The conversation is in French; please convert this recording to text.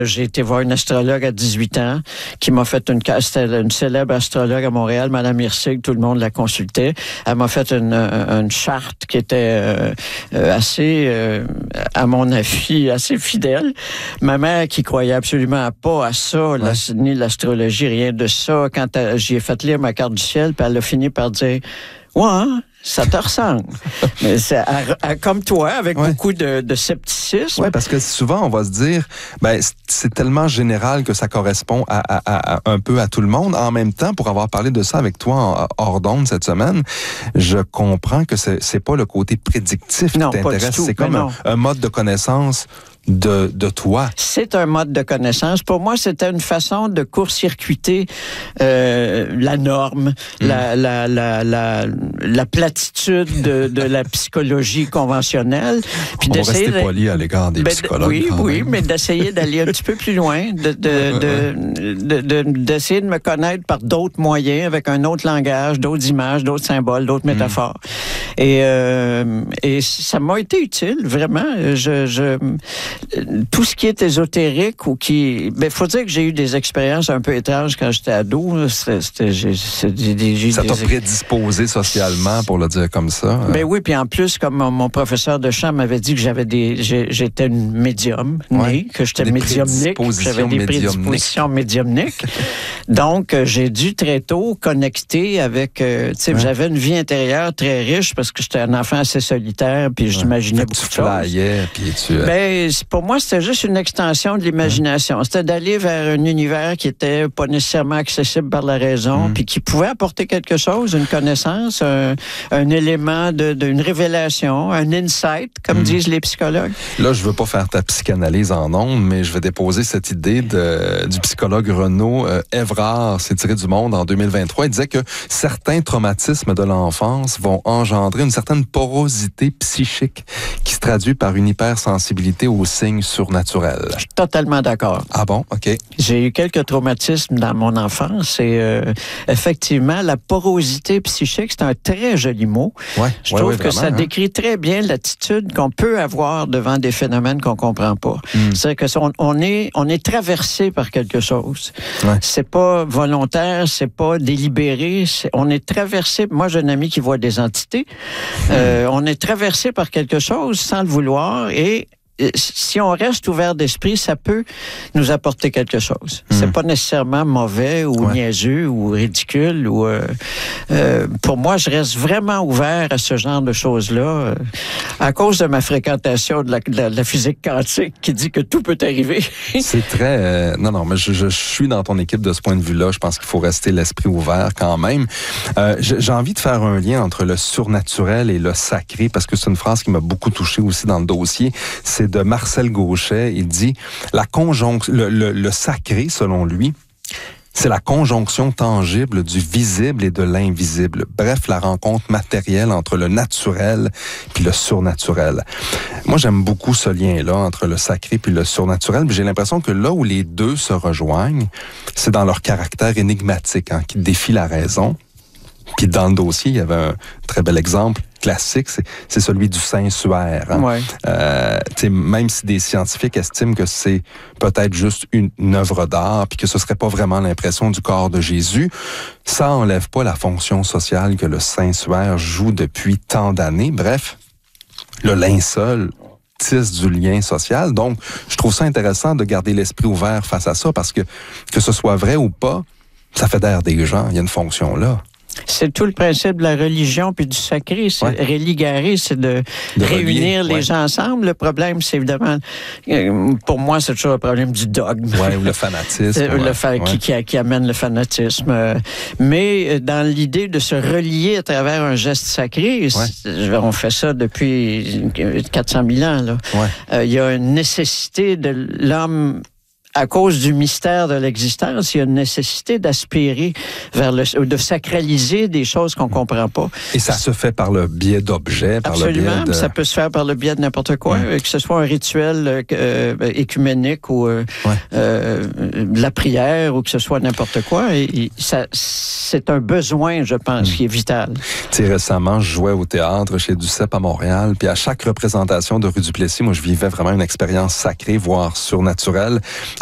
J'ai été voir une astrologue à 18 ans qui m'a fait c'était une célèbre astrologue à Montréal, Madame Hirsig, tout le monde la consultait. Elle m'a fait une charte qui était assez, à mon avis, assez fidèle. Ma mère qui croyait absolument pas à ça, ni l'astrologie, rien de ça. Quand j'y ai fait lire ma carte du ciel, puis elle a fini par dire « Ouais, hein? Ça te ressemble. » Mais c'est comme toi, avec beaucoup de scepticisme. Oui, parce que souvent, on va se dire, c'est tellement général que ça correspond à un peu à tout le monde. En même temps, pour avoir parlé de ça avec toi hors d'onde cette semaine, je comprends que c'est pas le côté prédictif qui t'intéresse. C'est comme un mode de connaissance de toi. C'est un mode de connaissance. Pour moi, c'était une façon de court-circuiter la norme, la platitude de la psychologie conventionnelle. Puis on va rester poli à l'égard des psychologues. Oui, mais d'essayer d'aller un petit peu plus loin, d'essayer de me connaître par d'autres moyens, avec un autre langage, d'autres images, d'autres symboles, d'autres métaphores. Et ça m'a été utile, vraiment. Tout ce qui est ésotérique ou qui... faut dire que j'ai eu des expériences un peu étranges quand j'étais ado. Ça t'a prédisposé socialement, pour le dire comme ça. Oui, puis en plus, comme mon professeur de chant m'avait dit que j'étais une médium née, que j'étais médiumnique, j'avais des prédispositions médiumniques. Donc, j'ai dû très tôt connecter avec... j'avais une vie intérieure très riche parce que j'étais un enfant assez solitaire, puis j'imaginais beaucoup de choses. Puis pour moi, c'était juste une extension de l'imagination. C'était d'aller vers un univers qui était pas nécessairement accessible par la raison, puis qui pouvait apporter quelque chose, une connaissance, un élément d'une révélation, un insight, comme disent les psychologues. Là, je veux pas faire ta psychanalyse en ondes, mais je vais déposer cette idée du psychologue Renaud Evrard, c'est tiré du Monde en 2023. Il disait que certains traumatismes de l'enfance vont engendrer une certaine porosité psychique qui se traduit par une hypersensibilité aux signes surnaturels. Je suis totalement d'accord. Ah bon? OK. J'ai eu quelques traumatismes dans mon enfance et effectivement, la porosité psychique, c'est un très joli mot. Je trouve que ça décrit très bien l'attitude qu'on peut avoir devant des phénomènes qu'on comprend pas. C'est-à-dire qu'on est traversé par quelque chose. C'est pas volontaire, c'est pas délibéré, on est traversé. Moi, j'ai un ami qui voit des entités. On est traversé par quelque chose sans le vouloir et si on reste ouvert d'esprit, ça peut nous apporter quelque chose. C'est pas nécessairement mauvais ou niaiseux ou ridicule. Pour moi, je reste vraiment ouvert à ce genre de choses-là à cause de ma fréquentation de la physique quantique qui dit que tout peut arriver. C'est très... non, mais je suis dans ton équipe de ce point de vue-là. Je pense qu'il faut rester l'esprit ouvert quand même. J'ai envie de faire un lien entre le surnaturel et le sacré parce que c'est une phrase qui m'a beaucoup touché aussi dans le dossier. C'est de Marcel Gauchet. Il dit le sacré, selon lui, c'est la conjonction tangible du visible et de l'invisible. Bref, la rencontre matérielle entre le naturel puis le surnaturel. Moi, j'aime beaucoup ce lien-là entre le sacré puis le surnaturel. Puis j'ai l'impression que là où les deux se rejoignent, c'est dans leur caractère énigmatique, qui défie la raison. Puis dans le dossier, il y avait un très bel exemple classique, c'est celui du Saint-Suaire. Même si des scientifiques estiment que c'est peut-être juste une œuvre d'art puis que ce serait pas vraiment l'impression du corps de Jésus, ça enlève pas la fonction sociale que le Saint-Suaire joue depuis tant d'années. Bref, le linceul tisse du lien social. Donc, je trouve ça intéressant de garder l'esprit ouvert face à ça parce que ce soit vrai ou pas, ça fait d'air des gens. Il y a une fonction là. C'est tout le principe de la religion puis du sacré. C'est religare, c'est de réunir les gens ensemble. Le problème, c'est évidemment, pour moi, c'est toujours le problème du dogme. Ou le fanatisme. Qui amène le fanatisme. Mais dans l'idée de se relier à travers un geste sacré, on fait ça depuis 400 000 ans. Là. Il y a une nécessité de l'homme. À cause du mystère de l'existence, il y a une nécessité d'aspirer vers de sacraliser des choses qu'on comprend pas. Et ça se fait par le biais d'objets, par le biais de... ça peut se faire par le biais de n'importe quoi, que ce soit un rituel écuménique ou la prière ou que ce soit n'importe quoi. Et ça, c'est un besoin, je pense, qui est vital. Tu sais, récemment, je jouais au théâtre chez Duceppe à Montréal, puis à chaque représentation de Rue du Plessis, moi, je vivais vraiment une expérience sacrée, voire surnaturelle.